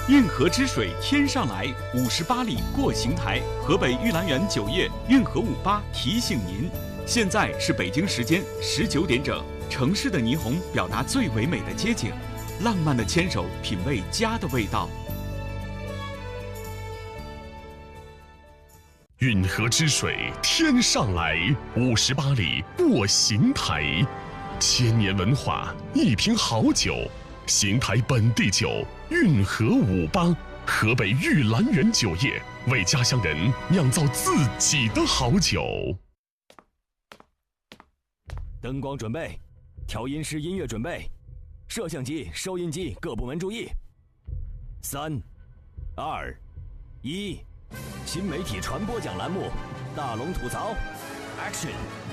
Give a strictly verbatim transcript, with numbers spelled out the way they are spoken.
运河之水天上来，五十八里过邢台。河北玉兰园酒业运河五八提醒您，现在是北京时间十九点整。城市的霓虹表达最唯美的街景，浪漫的牵手品味家的味道。 运河之水天上来，五十八里过邢台。千年文化，一瓶好酒，邢台本地酒，运河五八，河北玉兰园酒业为家乡人酿造自己的好酒。 灯光准备，调音师音乐准备，摄像机、收音机各部门注意。三、二、一，新媒体传播奖栏目，大龙吐槽 ，Action。